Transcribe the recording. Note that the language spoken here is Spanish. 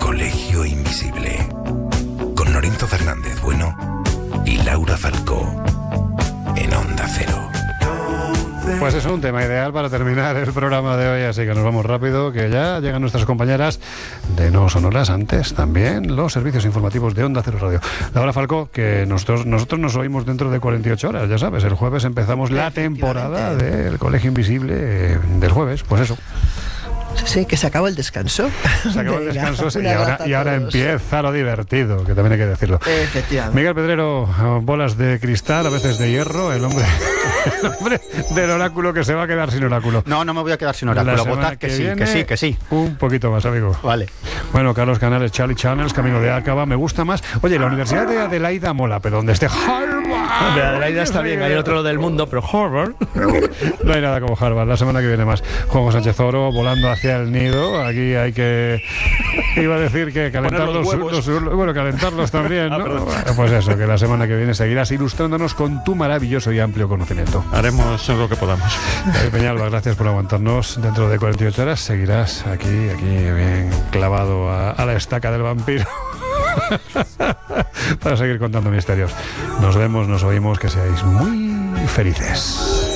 Colegio Invisible, con Lorenzo Fernández Bueno y Laura Falcó, en Onda Cero. Pues es un tema ideal para terminar el programa de hoy, así que nos vamos rápido, que ya llegan nuestras compañeras de No Sonoras, antes también los servicios informativos de Onda Cero Radio. Laura Falcó, que nosotros nos oímos dentro de 48 horas, ya sabes, el jueves empezamos la temporada del Colegio Invisible del jueves, pues eso. Sí, que se acabó el descanso. Se acabó el descanso y ahora empieza lo divertido, que también hay que decirlo. Efectivamente. Miguel Pedrero, bolas de cristal, a veces de hierro, el hombre del oráculo que se va a quedar sin oráculo. No me voy a quedar sin oráculo. Votad que sí. Un poquito más, amigo. Vale. Bueno, Carlos Canales, Charlie Channels, Camino de Acaba, me gusta más. Oye, la Universidad de Adelaida mola, pero donde esté Harvard. De Adelaida está bien, hay otro del mundo, pero Harvard. No hay nada como Harvard. La semana que viene más. Juan Sánchez Oro volando hacia el nido. Aquí hay que... Iba a decir que calentar bueno, calentarlos también, ¿no? Bueno, pues eso, que la semana que viene seguirás ilustrándonos con tu maravilloso y amplio conocimiento. Haremos lo que podamos. David Peñalba, gracias por aguantarnos. Dentro de 48 horas seguirás aquí bien clavado a la estaca del vampiro para seguir contando misterios. Nos vemos, nos oímos, que seáis muy felices.